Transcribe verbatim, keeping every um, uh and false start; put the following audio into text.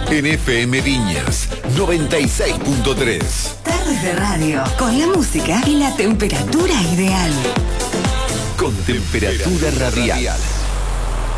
en F M Viñas noventa y seis punto tres. Tardes de radio, con la música y la temperatura ideal. Con temperatura radial.